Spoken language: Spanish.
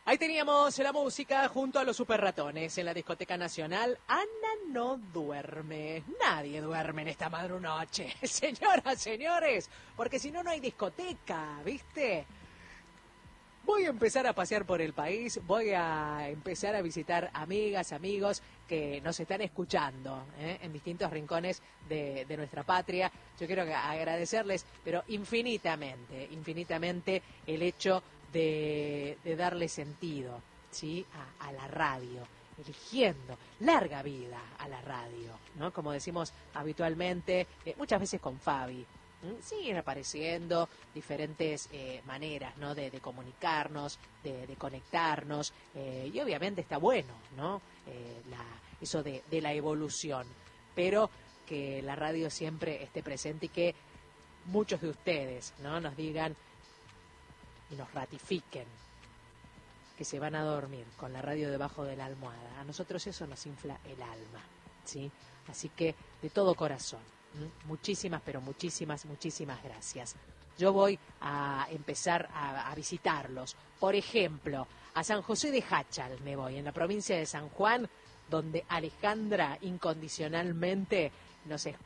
Ahí teníamos la música junto a los Super Ratones en la Discoteca Nacional. Ana no duerme. Nadie duerme en esta madrunoche. Señoras, señores, porque si no, no hay discoteca, ¿viste? Voy a empezar a pasear por el país, voy a empezar a visitar amigas, amigos que nos están escuchando en distintos rincones de nuestra patria. Yo quiero agradecerles, pero infinitamente el hecho de darle sentido, ¿sí? a la radio, eligiendo larga vida a la radio, ¿no? Como decimos habitualmente, muchas veces con Fabi. Siguen apareciendo diferentes maneras, ¿no? de comunicarnos, de conectarnos, y obviamente está bueno, ¿no? Eso de la evolución, pero que la radio siempre esté presente y que muchos de ustedes, ¿no? nos digan y nos ratifiquen que se van a dormir con la radio debajo de la almohada. A nosotros eso nos infla el alma, ¿sí? Así que de todo corazón, muchísimas, pero muchísimas gracias. Yo voy a empezar a visitarlos. Por ejemplo, a San José de Jáchal me voy, en la provincia de San Juan, donde Alejandra incondicionalmente nos escucha.